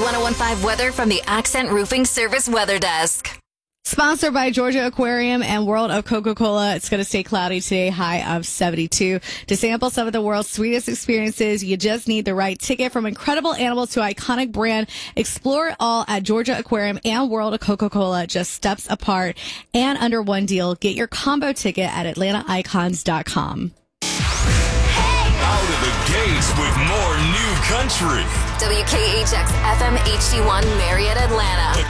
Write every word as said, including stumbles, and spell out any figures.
one oh one five weather from the Accent Roofing Service Weather Desk. Sponsored by Georgia Aquarium and World of Coca-Cola. It's going to stay cloudy today, high of seventy-two. To sample some of the world's sweetest experiences, you just need the right ticket. From incredible animals to iconic brand, explore it all at Georgia Aquarium and World of Coca-Cola, just steps apart and under one deal. Get your combo ticket at atlanta icons dot com. Out of the gates with more new country. W K H X F M H D one Marriott, Atlanta. The